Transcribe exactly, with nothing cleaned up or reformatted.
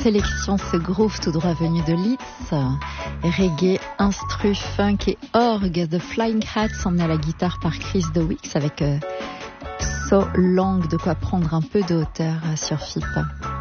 sélection ce groove tout droit venu de Leeds. Reggae, instru, funk et orgue. The Flying Hats emmené à la guitare par Chris Dowicks avec euh, So Long, de quoi prendre un peu de hauteur sur F I P.